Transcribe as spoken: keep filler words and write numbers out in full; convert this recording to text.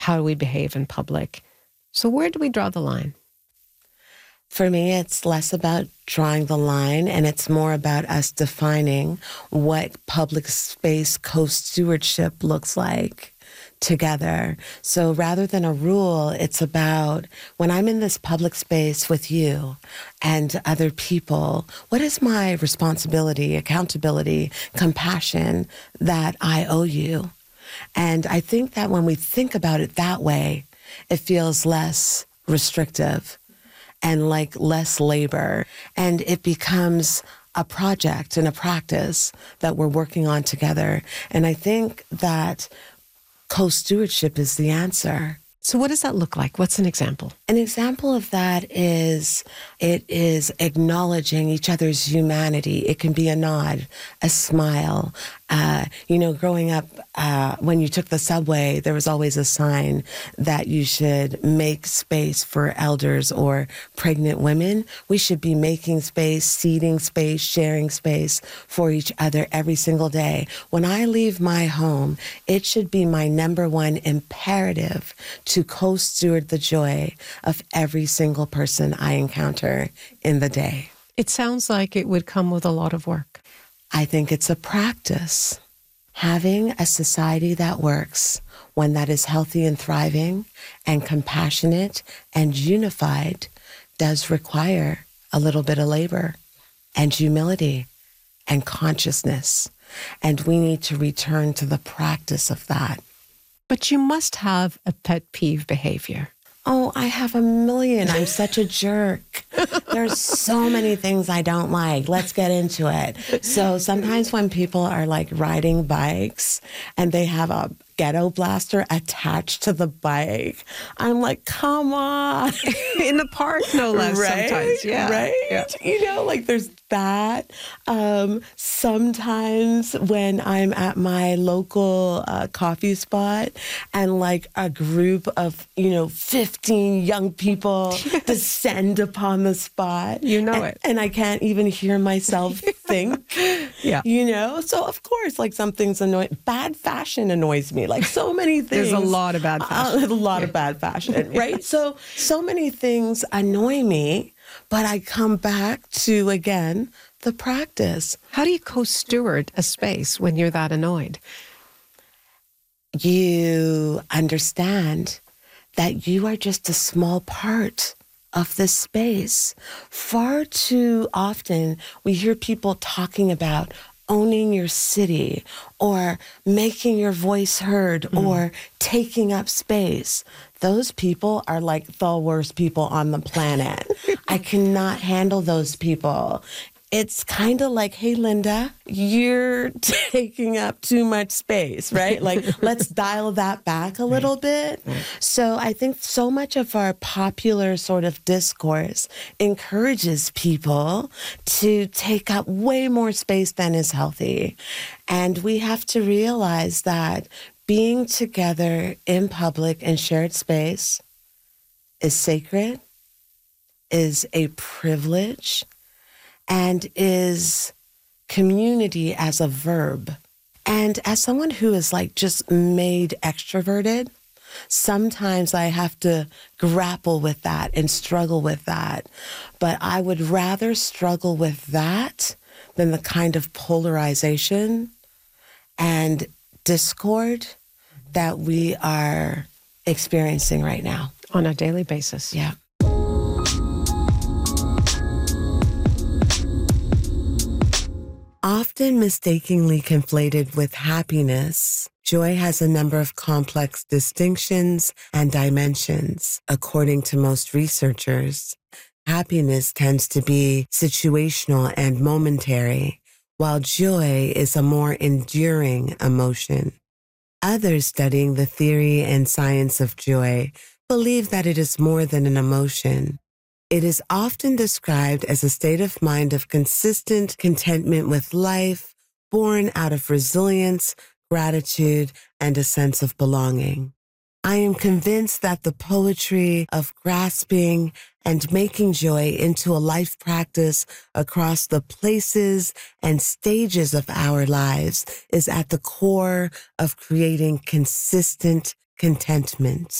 how do we behave in public. So where do we draw the line? For me, it's less about drawing the line, and it's more about us defining what public space co-stewardship looks like together. So rather than a rule, it's about when I'm in this public space with you and other people, what is my responsibility, accountability, compassion that I owe you? And I think that when we think about it that way, it feels less restrictive and like less labor. And it becomes a project and a practice that we're working on together. And I think that co-stewardship is the answer. So what does that look like? What's an example? An example of that is it is acknowledging each other's humanity. It can be a nod, a smile. Uh, you know, growing up, uh, when you took the subway, there was always a sign that you should make space for elders or pregnant women. We should be making space, seating space, sharing space for each other every single day. When I leave my home, it should be my number one imperative to co-steward the joy of every single person I encounter in the day. It sounds like it would come with a lot of work. I think it's a practice. Having a society that works, one that is healthy and thriving and compassionate and unified, does require a little bit of labor and humility and consciousness. And we need to return to the practice of that. But you must have a pet peeve behavior. Oh, I have a million. I'm such a jerk. There's so many things I don't like. Let's get into it. So sometimes when people are like riding bikes and they have a ghetto blaster attached to the bike, I'm like, come on. In the park, no less, right? sometimes. Yeah. Right? Yeah. You know, like there's that. Um, sometimes when I'm at my local uh, coffee spot and like a group of, you know, fifteen young people descend upon the spot. You know and, it. And I can't even hear myself think. Yeah. You know? So of course, like some things annoy, bad fashion annoys me. Like so many things. There's a lot of bad fashion. Uh, a lot yeah. of bad fashion, right? So, so many things annoy me, but I come back to, again, the practice. How do you co-steward a space when you're that annoyed? You understand that you are just a small part of this space. Far too often, we hear people talking about owning your city or making your voice heard mm. or taking up space. Those people are like the worst people on the planet. I cannot handle those people. It's kind of like, hey, Linda, you're taking up too much space, right? Like, let's dial that back a little bit. So I think so much of our popular sort of discourse encourages people to take up way more space than is healthy. And we have to realize that being together in public and shared space is sacred, is a privilege, and is community as a verb. And as someone who is like just made extroverted, sometimes I have to grapple with that and struggle with that. But I would rather struggle with that than the kind of polarization and discord that we are experiencing right now. On a daily basis. Yeah. Often mistakenly conflated with happiness, joy has a number of complex distinctions and dimensions. According to most researchers, happiness tends to be situational and momentary, while joy is a more enduring emotion. Others studying the theory and science of joy believe that it is more than an emotion. It is often described as a state of mind of consistent contentment with life, born out of resilience, gratitude, and a sense of belonging. I am convinced that the poetry of grasping and making joy into a life practice across the places and stages of our lives is at the core of creating consistent contentment.